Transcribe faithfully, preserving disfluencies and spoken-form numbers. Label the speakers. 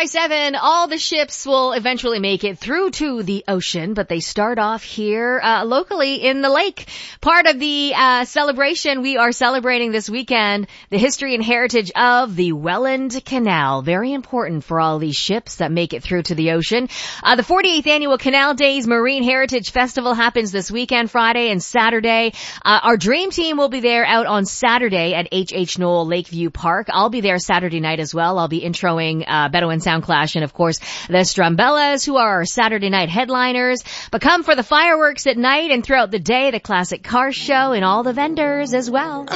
Speaker 1: by seven, all the ships will eventually make it through to the ocean, but they start off here uh, locally in the lake. Part of the uh celebration, we are celebrating this weekend the history and heritage of the Welland Canal. Very important for all these ships that make it through to the ocean. Uh, the forty-eighth Annual Canal Days Marine Heritage Festival happens this weekend, Friday and Saturday. Uh, our dream team will be there out on Saturday at H H Knoll Lakeview Park. I'll be there Saturday night as well. I'll be introing uh, Bedouin Sound Clash and, of course, the Strumbellas, who are our Saturday night headliners. But come for the fireworks at night and throughout the day, the classic car show and all the vendors as well.